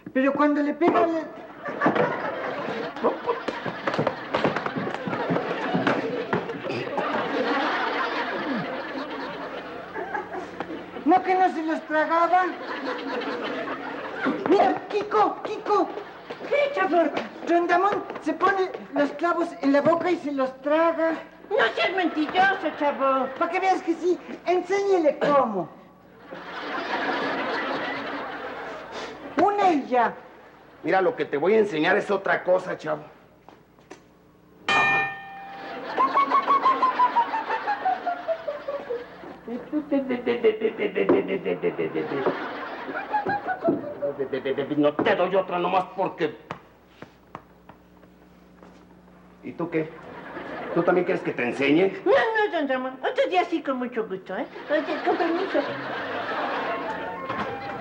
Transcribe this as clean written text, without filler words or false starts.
Pero cuando le pega... ¿No que no se los tragaba? Mira, Kiko. ¿Qué, Chavo? Rondamón se pone los clavos en la boca y se los traga. No seas mentiroso, Chavo. Para que veas que sí, enséñele cómo. Una y ya. Mira, lo que te voy a enseñar es otra cosa, chavo. No te doy otra nomás porque... ¿Y tú qué? ¿Tú también quieres que te enseñe? No, don Ramón. Otro día sí, con mucho gusto, ¿eh? Oye, con permiso.